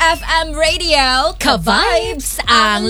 FM Radio, ka-vibes ang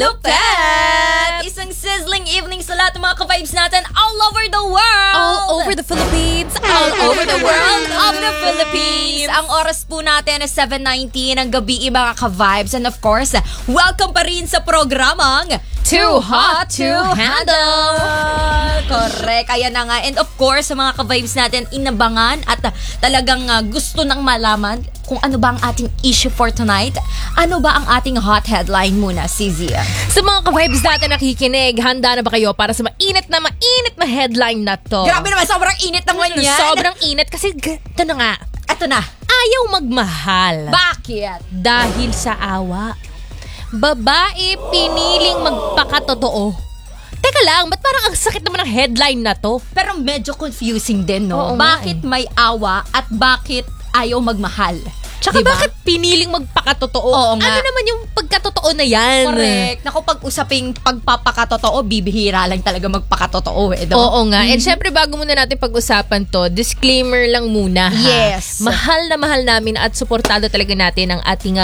lupet! Isang sizzling evening sa lahat ng mga ka-vibes natin all over the world! All over the Philippines! All over the world of the Philippines! Ang oras po natin is 7:19 ng gabi, mga ka-vibes. And of course, welcome pa rin sa programang Too Hot to Handle! Correct, ayan na nga. And of course, sa mga ka-vibes natin, inabangan at talagang gusto nang malaman kung ano ba ang ating issue for tonight. Ano ba ang ating hot headline muna, CZ? Sa mga ka-vibes natin nakikinig, handa na ba kayo para sa mainit na headline na to? Grabe naman, sobrang init naman yan. Sobrang init kasi ito na nga. Ito na. Ayaw magmahal. Bakit? Dahil sa awa. Babae piniling magpakatotoo. Teka lang, ba't parang ang sakit naman ng headline na to? Pero medyo confusing din, no? Oo, Bakit may awa at bakit ayaw magmahal? Tsaka Diba? bakit piniling magpakatotoo? Oo nga. Ano naman yung pagkatotoo na yan? Correct. Naku, pag usaping pagpapakatotoo, bibihira lang talaga magpakatotoo eh. No? Oo nga. And syempre, bago muna natin pag-usapan to, disclaimer lang muna ha. Yes. Mahal na mahal namin at suportado talaga natin ang ating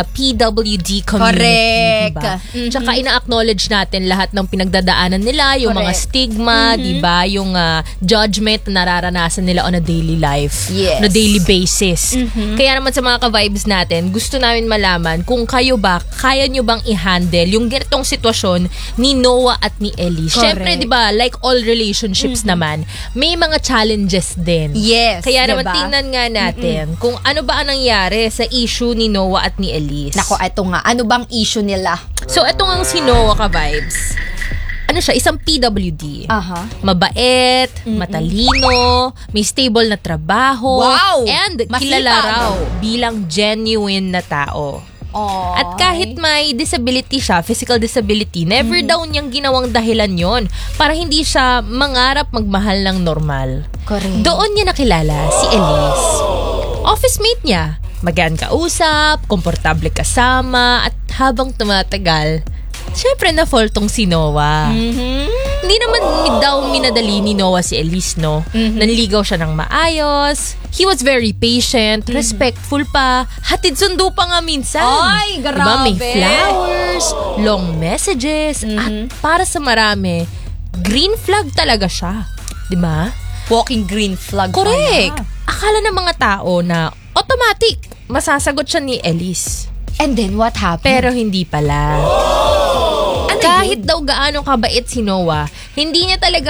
PWD community. Correct. Diba? Mhm. Tsaka ina-acknowledge natin lahat ng pinagdadaanan nila, yung mga Correct. stigma, diba? Yung judgment na nararanasan nila on a daily life. Yes. On a daily basis. Kaya naman sa mga ka-vibes natin, gusto namin malaman kung kayo ba, kaya nyo bang i-handle yung ganitong sitwasyon ni Noah at ni Elise. Correct. Syempre, di ba, like all relationships naman, may mga challenges din. Yes, Kaya naman diba? tingnan nga natin kung ano ba ang nangyari sa issue ni Noah at ni Elise. Naku, eto nga. Ano bang issue nila? So, eto nga si Noah ka-vibes. Ano siya? Isang PWD. Aha. Mabait, matalino, may stable na trabaho, Wow! and Masipag. kilala raw bilang genuine na tao. Oh. At kahit may disability siya, physical disability, never daw niyang ginawang dahilan yon para hindi siya mangarap magmahal ng normal. Correct. Doon niya nakilala si Elise. Office mate niya, magaan kausap, komportable kasama, at habang tumatagal, syempre na-fall tong si Noah. Hindi naman daw minadali ni Noah si Elise, no? Nanligaw siya ng maayos. He was very patient, respectful pa. Hatid sundo pa nga minsan. Ay, grabe. Diba? May flowers, long messages, at para sa marami, green flag talaga siya. Diba? Walking green flag. Correct. pala. Akala ng mga tao na automatic masasagot siya ni Elise. And then what happened? Pero hindi pala. Ano Kahit daw gaano kabait si Noah, hindi niya talaga